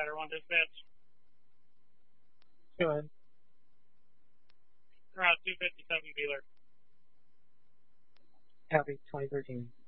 Rider 1 dispatch. Go ahead. Route 257 Beeler. Copy, 2013.